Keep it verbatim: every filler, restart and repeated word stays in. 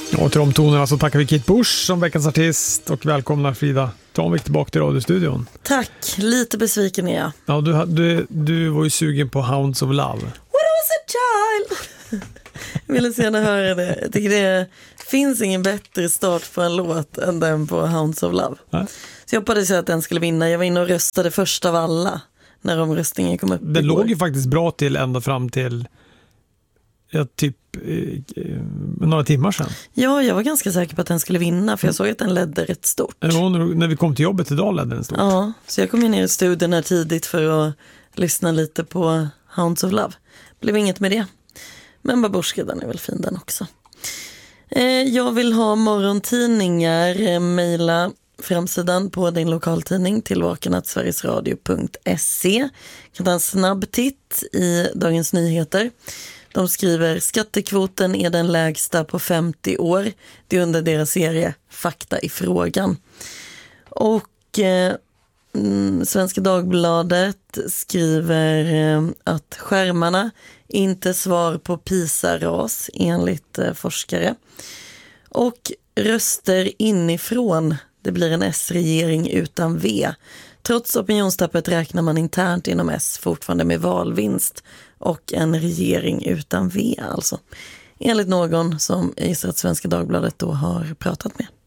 Och till de tonerna så tackar vi Kate Bush som veckans artist och välkomnar Frida Tranvik tillbaka till radiostudion. Tack, lite besviken är jag. Ja, du, du, du var ju sugen på Hounds of Love. When I was a child. Jag ville så gärna höra det. Jag tycker det finns ingen bättre start på en låt än den på Hounds of Love. Nej. Så jag hoppades att den skulle vinna. Jag var inne och röstade först av alla när omröstningen kom upp. Den igår. låg ju faktiskt bra till ända fram till ja, typ eh, några timmar sedan. Ja, jag var ganska säker på att den skulle vinna för jag såg att den ledde rätt stort. Ja, när, när vi kom till jobbet idag ledde den stort. Ja, så jag kom ju ner i studion här tidigt för att lyssna lite på Hounds of Love. Blev inget med det. Men Babusjka, den är väl fin den också. Eh, jag vill ha morgontidningar. Eh, maila framsidan på din lokaltidning till vaken snabel-a sverigesradio punkt se. Kan ta en snabb titt i Dagens Nyheter. De skriver skattekvoten är den lägsta på femtio år. Det är under deras serie Fakta i frågan. Och eh, mm, Svenska Dagbladet skriver eh, att skärmarna inte svar på PISA-ras enligt eh, forskare. Och röster inifrån, det blir en S-regering utan V. Trots opinionstappet räknar man internt inom S fortfarande med valvinst och en regering utan V alltså. Enligt någon som jag gissar att Svenska Dagbladet då har pratat med.